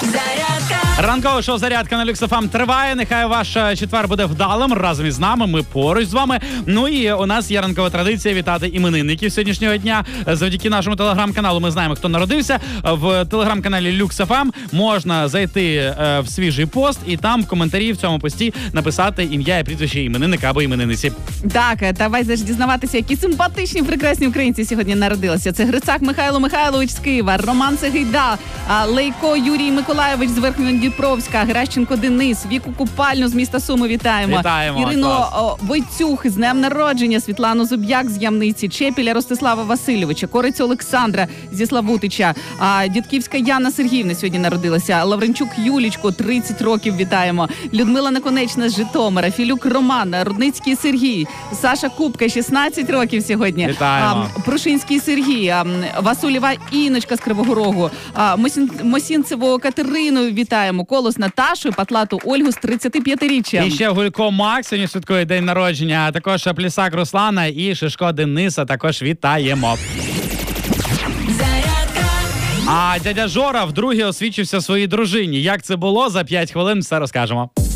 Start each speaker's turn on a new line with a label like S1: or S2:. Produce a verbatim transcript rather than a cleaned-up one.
S1: Ранкове шоу «Зарядка» на Люкс еф ем триває. Нехай ваш четвер буде вдалим. Разом із нами, ми поруч з вами. Ну і у нас є ранкова традиція вітати іменинників сьогоднішнього дня. Завдяки нашому телеграм-каналу ми знаємо, хто народився. В телеграм-каналі Люкс еф ем можна зайти е, в свіжий пост і там в коментарі в цьому пості написати ім'я і прізвище іменинника або іменинниці.
S2: Так, давайте ж дізнаватися, які симпатичні, прекрасні українці сьогодні народилися. Це Грицак Михайло Михайлович з Києва, Роман Сегейда, Лейко Юрій Миколайович з Верхньодніпровська, Гращенко Денис, Віку Купальну з міста Суми вітаємо.
S1: Вітаємо.
S2: Ірину о, Войцюх з днем народження, Світлану Зуб'як з Ямниці, Чепіля Ростислава Васильовича, Корицю Олександра зі Славутича, а, Дідківська Яна Сергіївна сьогодні народилася, Лавренчук Юлічку, тридцять років вітаємо, Людмила Наконечна з Житомира, Філюк Роман, Рудницький Сергій, Саша Купка, шістнадцять років сьогодні.
S1: Вітаємо.
S2: А, Прушинський Сергій, а, Васулєва Іночка з Кривого Рогу, а, Мосін, Мосінцеву Катерину вітаємо, Колос Наташу, Патлату Ольгу з тридцятип'ятиріччям.
S1: І ще Гулько Макс сьогодні святкує день народження, а також Плісак Руслана і Шишко Дениса також вітаємо. А дядя Жора вдруге освічився своїй дружині. Як це було? За п'ять хвилин все розкажемо.